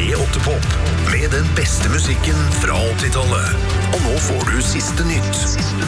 P8 med den beste musikken fra 80-tallet. Og nå får du siste nytt.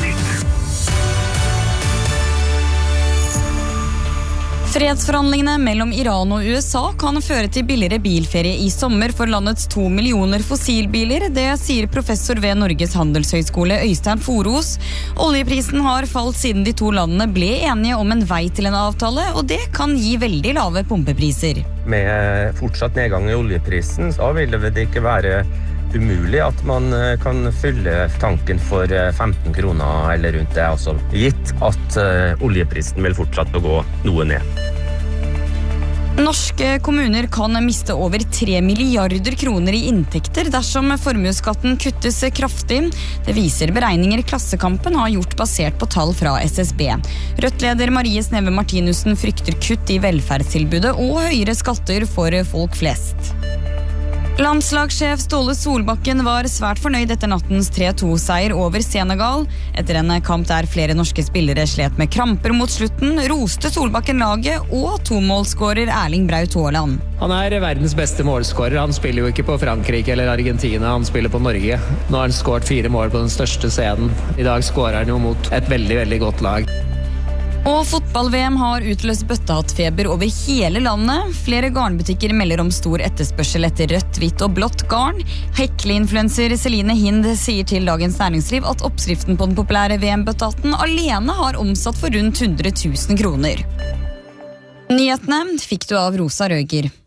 Fredsforhandlingene mellom Iran og USA kan føre til billigere bilferie i sommer for landets 2 millioner fossilbiler. Det sier professor ved Norges handelshøyskole Øystein Foros. Oljeprisen har falt siden de to landene ble enige om en vei til en avtale, og det kan gi veldig lave pumpepriser. Med fortsatt nedgang i oljeprisen, så vil det ikke være umulig at man kan fylle tanken for 15 kroner eller rundt det, altså gitt at oljeprisen vil fortsatt å gå noe ned. Norske kommuner kan miste over 3 milliarder kroner i inntekter dersom formuesskatten kuttes kraftig. Det viser beregninger Klassekampen har gjort basert på tall fra SSB. Rødt-leder Marie Sneve Martinussen frykter kutt i velferdstilbudet og høyere skatter for folk flest. Landslagssjef Ståle Solbakken var svært fornøyd etter nattens 3-2-seier over Senegal. Etter en kamp der flere norske spillere slet med kramper mot slutten, roste Solbakken laget og tomålsskårer Erling Braut Haaland. Han verdens beste målskårer. Han spiller jo ikke på Frankrike eller Argentina, han spiller på Norge. Nå har han skåret 4 mål på den største scenen. I dag skårer han jo mot et veldig, veldig godt lag. Og fotball-VM har utløst bøttehattfeber over hele landet. Flere garnbutikker melder om stor etterspørsel etter rødt, hvitt og blått garn. Hekle-influencer Celine Hind sier til Dagens Næringsliv at oppskriften på den populære VM-bøttehatten alene har omsatt for rundt 100 000 kroner. Nyhetene fikk du av Rosa Røger.